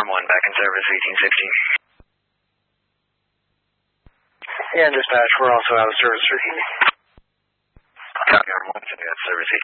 1, back in service 1816. And dispatch, we're also out of service for heating. Copy, Arm 1, sending out service